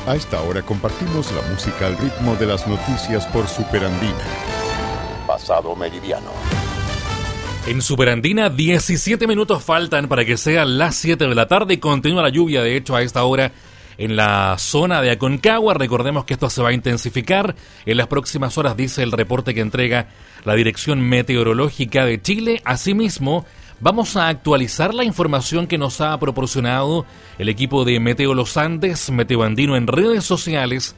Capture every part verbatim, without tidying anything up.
A esta hora compartimos la música al ritmo de las noticias por Superandina. Pasado meridiano. En Superandina, diecisiete minutos faltan para que sean las siete de la tarde y continúa la lluvia, de hecho, a esta hora en la zona de Aconcagua. Recordemos que esto se va a intensificar en las próximas horas, dice el reporte que entrega la Dirección Meteorológica de Chile. Asimismo, vamos a actualizar la información que nos ha proporcionado el equipo de Meteo Los Andes, Meteo Andino, en redes sociales,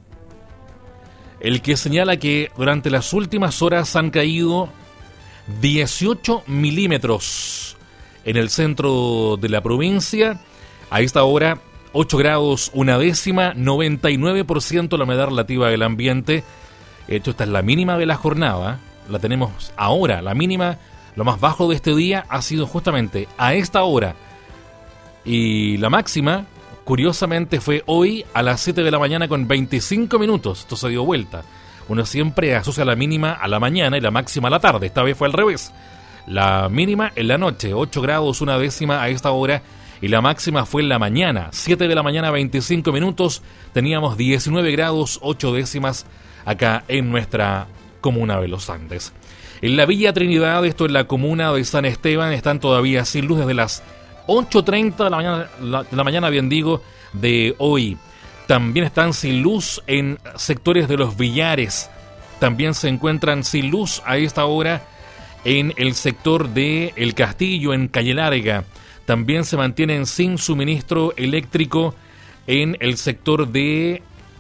el que señala que durante las últimas horas han caído dieciocho milímetros en el centro de la provincia. A esta hora, ocho grados una décima, noventa y nueve por ciento la humedad relativa del ambiente. De hecho, esta es la mínima de la jornada, la tenemos ahora, la mínima. Lo más bajo de este día ha sido justamente a esta hora. Y la máxima, curiosamente, fue hoy a las siete de la mañana con veinticinco minutos. Esto se dio vuelta. Uno siempre asocia la mínima a la mañana y la máxima a la tarde. Esta vez fue al revés. La mínima en la noche, ocho grados una décima a esta hora. Y la máxima fue en la mañana, siete de la mañana, veinticinco minutos. Teníamos diecinueve grados, ocho décimas acá en nuestra comuna de Los Andes. En la Villa Trinidad, esto en la comuna de San Esteban, están todavía sin luz desde las ocho treinta de la mañana, la, de la mañana, bien digo, de hoy. También están sin luz en sectores de Los Villares. También se encuentran sin luz a esta hora en el sector de El Castillo, en Calle Larga. También se mantienen sin suministro eléctrico en el sector de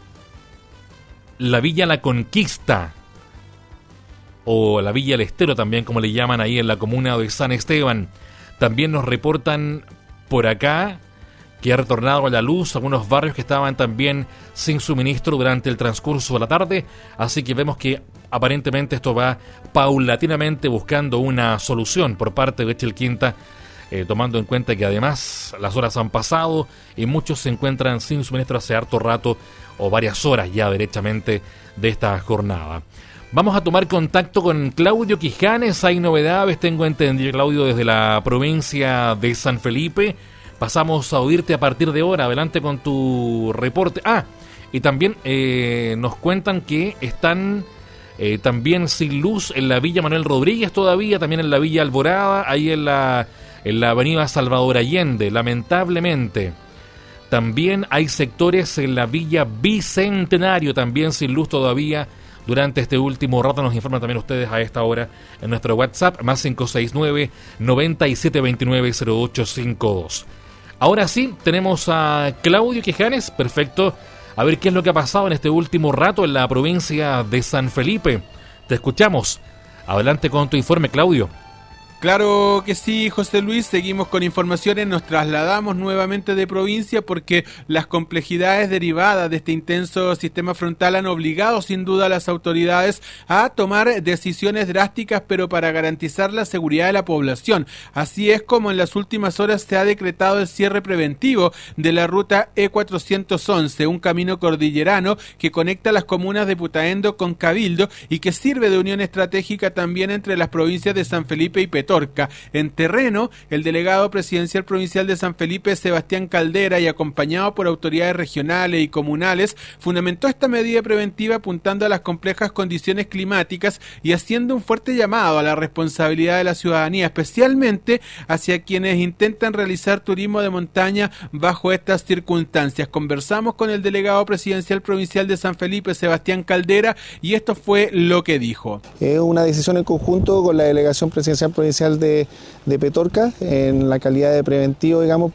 la Villa La Conquista, o la Villa El Estero también, como le llaman ahí en la comuna de San Esteban. También nos reportan por acá que ha retornado a la luz algunos barrios que estaban también sin suministro durante el transcurso de la tarde, así que vemos que aparentemente esto va paulatinamente buscando una solución por parte de Chilquinta, eh, tomando en cuenta que además las horas han pasado y muchos se encuentran sin suministro hace harto rato o varias horas ya derechamente de esta jornada. Vamos a tomar contacto con Claudio Quijanes. Hay novedades, tengo entendido, Claudio, desde la provincia de San Felipe. Pasamos a oírte a partir de ahora. Adelante con tu reporte. Ah, y también eh, nos cuentan que están eh, también sin luz en la Villa Manuel Rodríguez todavía, también en la Villa Alborada, ahí en la, en la avenida Salvador Allende, lamentablemente. También hay sectores en la Villa Bicentenario, también sin luz todavía. Durante este último rato nos informan también ustedes a esta hora en nuestro WhatsApp, más cinco seis nueve, noventa y siete veintinueve, cero ocho cincuenta y dos. Ahora sí, tenemos a Claudio Quijanes, perfecto. A ver qué es lo que ha pasado en este último rato en la provincia de San Felipe. Te escuchamos. Adelante con tu informe, Claudio. Claro que sí, José Luis, seguimos con informaciones, nos trasladamos nuevamente de provincia porque las complejidades derivadas de este intenso sistema frontal han obligado sin duda a las autoridades a tomar decisiones drásticas, pero para garantizar la seguridad de la población. Así es como en las últimas horas se ha decretado el cierre preventivo de la ruta E cuatrocientos once, un camino cordillerano que conecta las comunas de Putaendo con Cabildo y que sirve de unión estratégica también entre las provincias de San Felipe y Petorca. En terreno, el delegado presidencial provincial de San Felipe, Sebastián Caldera, y acompañado por autoridades regionales y comunales, fundamentó esta medida preventiva apuntando a las complejas condiciones climáticas y haciendo un fuerte llamado a la responsabilidad de la ciudadanía, especialmente hacia quienes intentan realizar turismo de montaña bajo estas circunstancias. Conversamos con el delegado presidencial provincial de San Felipe, Sebastián Caldera, y esto fue lo que dijo. Es una decisión en conjunto con la delegación presidencial provincial de, de Petorca, en la calidad de preventivo, digamos,